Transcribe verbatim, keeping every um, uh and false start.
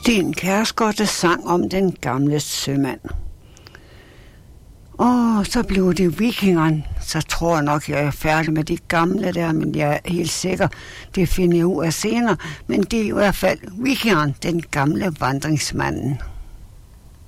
Sten Kjærsgaard, der sang om den gamle sømand. Og så blev det vikingerne. Så tror jeg nok, jeg er færdig med de gamle der, men jeg er helt sikker, det finder jeg ud af senere. Men det er i hvert fald vikingeren, den gamle vandringsmanden.